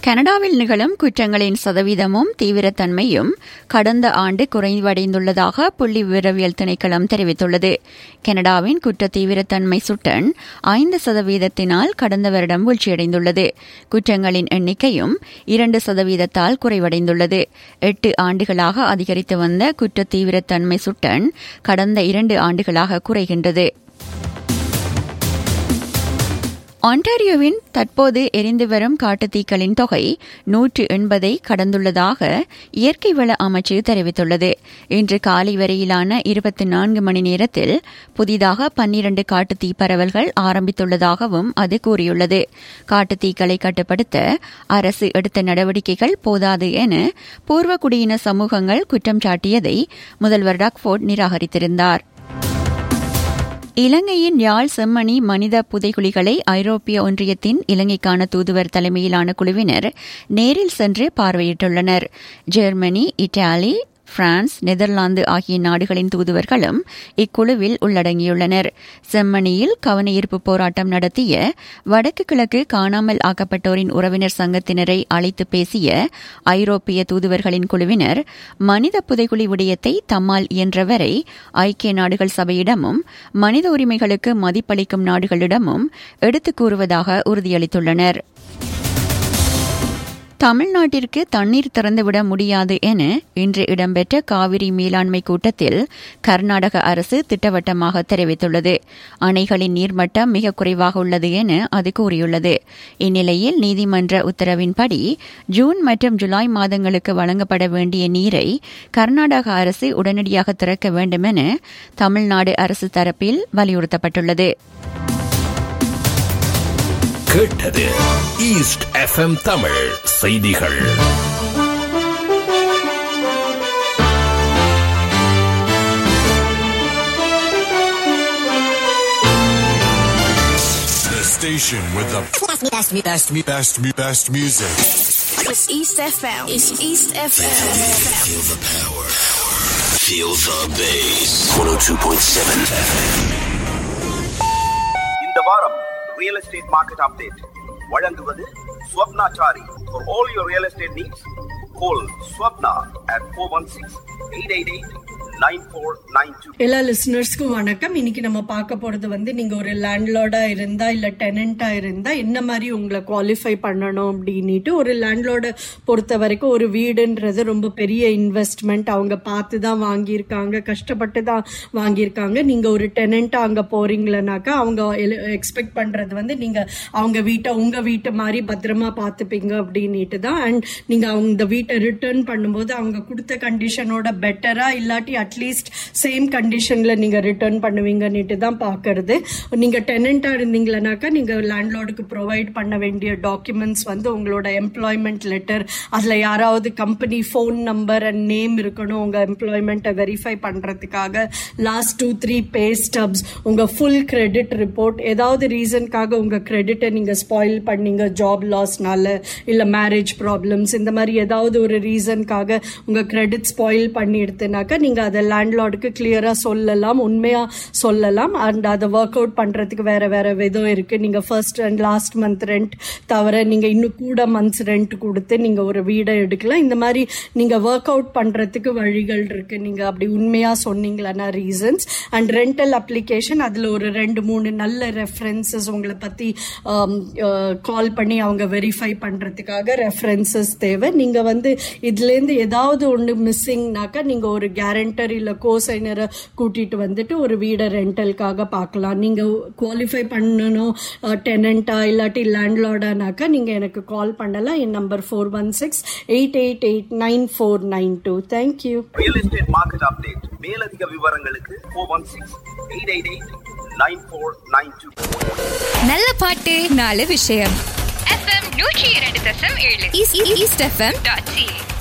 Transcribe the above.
கனடாவில் நிகழும் குற்றங்களின் சதவீதமும் தீவிரத்தன்மையும் கடந்த ஆண்டு குறைவடைந்துள்ளதாக புள்ளி விவரவியல் திணைக்களம் தெரிவித்துள்ளது. கனடாவின் குற்ற தீவிரத்தன்மை சுட்டன் 5% கடந்த வருடம் வீழ்ச்சியடைந்துள்ளது. குற்றங்களின் எண்ணிக்கையும் 2% குறைவடைந்துள்ளது. 8 ஆண்டுகளாக அதிகரித்து வந்த குற்ற தீவிரத்தன்மை சுட்டன் கடந்த 2 ஆண்டுகளாக குறைகின்றது. ஆன்டாரியோவின் தற்போது எரிந்து வரும் காட்டுத்தீக்களின் தொகை 180 கடந்துள்ளதாக இயற்கை வள அமைச்சு தெரிவித்துள்ளது. இன்று காலை வரையிலான 24 மணி நேரத்தில் புதிதாக 12 காட்டுத்தீ பரவல்கள் ஆரம்பித்துள்ளதாகவும் அது கூறியுள்ளது. காட்டுத்தீக்களை கட்டுப்படுத்த அரசு எடுத்த நடவடிக்கைகள் போதாது என பூர்வகுடியின சமூகங்கள் குற்றம் சாட்டியதை முதல்வர் டக்ஃபோர்ட் நிராகரித்திருந்தார். இலங்கையின் யாழ் செம்மணி மனித புதைகுழிகளை ஐரோப்பிய ஒன்றியத்தின் இலங்கைக்கான தூதுவர் தலைமையிலான குழுவினர் நேரில் சென்று பார்வையிட்டுள்ளனர். ஜெர்மனி, இத்தாலி, பிரான்ஸ், நெதர்லாந்து ஆகிய நாடுகளின் தூதுவர்களும் இக்குழுவில் உள்ளடங்கியுள்ளனர். செம்மணியில் கவனஈர்ப்பு போராட்டம் நடத்திய வடக்கு கிழக்கு காணாமல் ஆக்கப்பட்டோரின் உறவினர் சங்கத்தினரை அழைத்து பேசிய ஐரோப்பிய தூதுவர்களின் குழுவினர் மனித புதைகுழி விடயத்தை தம்மால் இயன்றவரை ஐக்கிய நாடுகள் சபையிடமும் மனித உரிமைகளுக்கு மதிப்பளிக்கும் நாடுகளிடமும் எடுத்துக் கூறுவதாக உறுதியளித்துள்ளனர். தமிழ்நாட்டிற்கு தண்ணீர் திறந்துவிட முடியாது என இன்று இடம்பெற்ற காவிரி மேலாண்மை கூட்டத்தில் கர்நாடக அரசு திட்டவட்டமாக தெரிவித்துள்ளது. அணைகளின் நீர்மட்டம் மிக குறைவாக உள்ளது என அது கூறியுள்ளது. இந்நிலையில் நீதிமன்ற உத்தரவின்படி ஜூன் மற்றும் ஜூலை மாதங்களுக்கு வழங்கப்பட வேண்டிய நீரை கர்நாடக அரசு உடனடியாக திறக்க வேண்டும் என தமிழ்நாடு அரசு தரப்பில் வலியுறுத்தப்பட்டுள்ளது. கேட்டது ஈஸ்ட் எஃப்எம் தமிழ் செய்திகள். The station with the best music. It's East FM. It's East FM. Feel the power. Feel the bass. 102.7 FM. இந்த வாரம் ரியல் எஸ்டேட் மார்க்கெட் அப்டேட் வழங்குவது Swapnachari. For all your real estate needs, call Swapna at 416-888-9492. எல்லா லிசனர்ஸ்க்கும் வணக்கம். இன்னைக்கு நம்ம பார்க்க போறது நீங்க ஒரு லேண்ட்லார்டா இருந்தா இல்ல டெனண்டா இருந்தா என்ன மாதிரி உங்களை குவாலிஃபை பண்ணணும் அப்படின்னுட்டு. ஒரு லேண்ட்லார்டை பொறுத்த வரைக்கும் ஒரு வீடுன்றது ரொம்ப பெரிய இன்வெஸ்ட்மெண்ட். அவங்க பார்த்து தான் வாங்கியிருக்காங்க, கஷ்டப்பட்டு தான் வாங்கியிருக்காங்க. நீங்க ஒரு டெனண்டா அங்க போறீங்களனாக்கா அவங்க எக்ஸ்பெக்ட் பண்றது நீங்க அவங்க வீட்டை உங்க வீட்டை மாதிரி பத்திரமா பார்த்துப்பீங்க அப்படின்னுட்டு தான். அண்ட் நீங்க அவங்க வீட்டை ரிட்டர்ன் பண்ணும்போது அவங்க கொடுத்த கண்டிஷனோட பெட்டரா இல்லாட்டி அட்லீஸ்ட் சேம் கண்டிஷன்ல நீங்க ரிட்டர்ன் பண்ணுவீங்கன்னுட்டு தான் பாக்குறது. நீங்க டெனண்டா இருந்தீங்கன்னாக்கா நீங்க லேண்ட்லார்டுக்கு ப்ரொவைட் பண்ண வேண்டிய டாக்குமெண்ட்ஸ் உங்களோட எம்ப்ளாய்மெண்ட் லெட்டர், அதுல யாராவது company phone number and name இருக்கணும். உங்க எம்ப்ளாய்மெண்ட்டை வெரிஃபை பண்றதுக்காக லாஸ்ட் 2-3 பே ஸ்டப்ஸ், உங்க ஃபுல் கிரெடிட் ரிப்போர்ட். ஏதாவது ரீசனுக்காக உங்க கிரெடிட்டை நீங்க ஸ்பாயில் பண்ணீங்க, ஜாப் லாஸ்னால இல்ல மேரேஜ் ப்ராப்ளம்ஸ், இந்த மாதிரி ஏதாவது ஒரு ரீசனுக்காக உங்க கிரெடிட் ஸ்பாயில் பண்ணி எடுத்துனாக்கா நீங்க அதை லேண்ட்லார்டுக்கு கிளியரா சொல்லலாம், உண்மையா சொல்லலாம். அண்ட் அதை ஒர்க் அவுட் பண்றதுக்கு வேற வேற விதம் இருக்கு. நீங்க first and last month rent தவிர நீங்க இன்னும் கூட மந்த்ஸ் ரெண்ட் கொடுத்து நீங்க ஒரு வீடை எடுக்கலாம். இந்த மாதிரி நீங்க ஒர்க் அவுட் பண்றதுக்கு வழிகள் இருக்கு. நீங்க அப்படி உண்மையா சொன்னீங்களா ரீசன்ஸ். அண்ட் ரெண்டல் அப்ளிகேஷன், அதுல ஒரு 2-3 நல்ல ரெஃபரன்சஸ் உங்களை பத்தி கால் பண்ணி அவங்க வெரிஃபை பண்றதுக்காக ரெஃபரன்சஸ் தேவை. நீங்க இதுல இருந்து ஏதாவது ஒன்று மிஸ்ஸிங்னாக்கா நீங்க ஒரு கேரண்டர் இல்ல கோசைனரை கூட்டிட்டு ஒரு வீடை ரெண்டலுக்காக பார்க்கலாம். நீங்க குவாலிஃபை பண்ணணும் டெனண்டா இல்லாட்டி லேண்ட்லார்டானாக்கா நீங்க எனக்கு கால் பண்ணலாம். என் number 416-888-9492. Thank you. Real estate market update. மேலதிக விவரங்களுக்கு 416-888-9492. நல்ல பாட்டு, நல்ல விஷயம். FM 102.7 East FM.ca